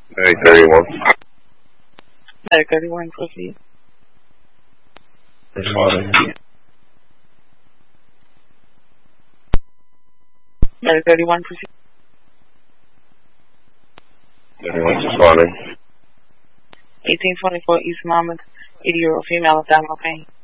Medic 31. Medic 31, proceed. Responding. Medic 31, proceed. 31's responding. 1824 East Monmouth, 80-year-old female, abdominal pain.